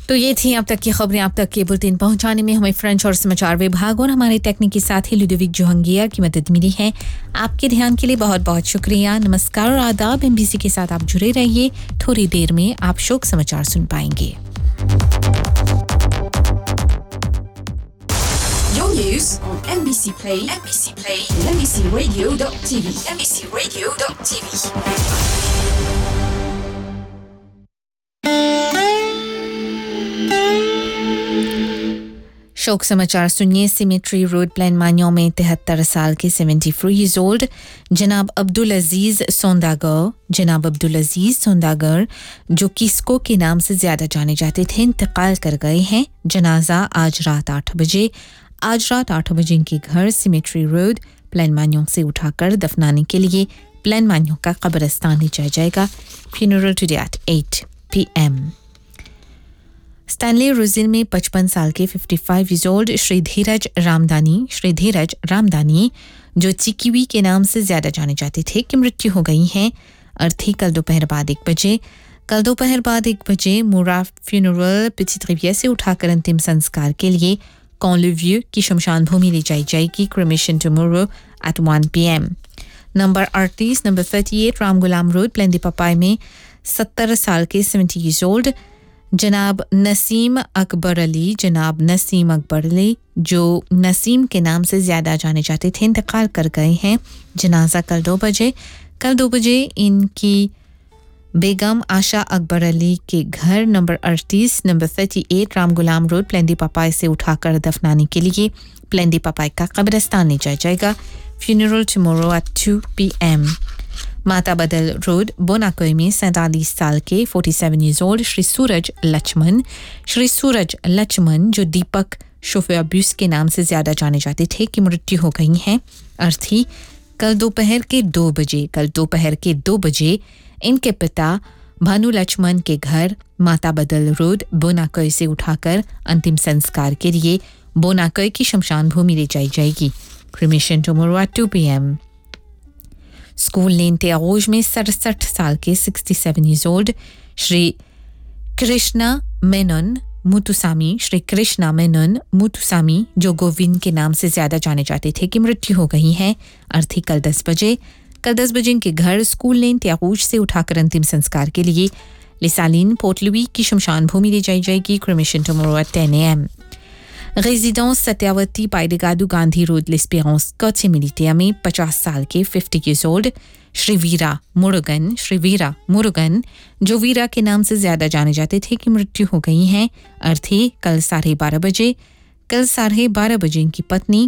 तो ये थी अब तक की खबरें। आप तक के बुलेटिन पहुंचाने में हमें फ्रेंच और समाचार विभाग और हमारे तकनीकी साथी लुडोविक जोहंगिया की मदद मिली है। आपके ध्यान के लिए बहुत बहुत शुक्रिया। नमस्कार और आदाब। एमबीसी के साथ आप जुड़े रहिए। थोड़ी देर में आप शोक समाचार सुन पाएंगे। Your news on MBC Play, MBC Play, MBCRadio.tv, MBCRadio.tv. शोक समाचार सुनिए। सिमेट्री रोड प्लान मान्यों में 73 साल के 73 years old जनाब अब्दुल अजीज सोंदागर जो किस्को के नाम से ज्यादा जाने जाते थे, इंतकाल कर गए हैं। जनाजा आज रात 8 बजे इनके घर सिमेट्री रोड प्लान मान्यों से उठाकर दफनाने के लिए प्लान मान्यों का कब्रिस्तान ले जाया जाएगा। Funeral today at 8 PM। Stanley रोजिल में 55 साल के 55 years old श्री धीरज रामदानी जो चिकीवी के नाम से ज्यादा जाने जाते थे की मृत्यु हो गई है। अर्थी कल दोपहर बाद 1 बजे मुरा फ्यूनरल पिछली रिविया से उठाकर अंतिम संस्कार के लिए कॉन्लव्यू की शमशान भूमि ले जाई जाएगी। Cremation tomorrow at 1 PM। Number 38 Ram गुलाम रोड प्लेंदी पपाई में 70 साल के 70 years old जनाब नसीम अकबर अली जो नसीम के नाम से ज्यादा जाने जाते थे, इंतकाल कर गए हैं। जनाजा कल 2 बजे इनकी बेगम आशा अकबर अली के घर नंबर 38 राम गुलाम रोड प्लेंदी पपाई से उठाकर दफनाने के लिए प्लेंदी पपाई का कब्रिस्तान ले जाया जाएगा। Funeral tomorrow at 2 PM। माता बदल रोड बोनाकोई में 47 साल के 47 years old श्री सूरज लक्ष्मण जो दीपक शोफियाब्यूस के नाम से ज्यादा जाने जाते थे की मृत्यु हो गई है। अर्थी कल दोपहर के 2 बजे इनके पिता भानु लक्ष्मण के घर माता बदल रोड बोनाकोई से उठाकर अंतिम संस्कार के लिए बोनाकोई की शमशान भूमि ले जाई जाएगी। Cremation tomorrow at 2 PM। School lane त्यागोज में 67 साल के 67 years old श्री कृष्णा मेनन मुतुसामी जो गोविंद के नाम से ज्यादा जाने जाते थे की मृत्यु हो गई है। अर्थी कल 10 बजे इनके घर स्कूल लेन त्यागोज से उठाकर अंतिम संस्कार के लिए लिसालिन पोर्टलुई की शमशान भूमि ले जाई जाएगी। Cremation tomorrow at 10 AM। Residence Satyawati पाइडेगादू Gandhi road लेस्पेरेंस Koche militia में 50 साल के 50 years old श्री वीरा मुरुगन जो वीरा के नाम से ज्यादा जाने जाते थे की मृत्यु हो गई है। अर्थी कल 12:30 बजे इनकी पत्नी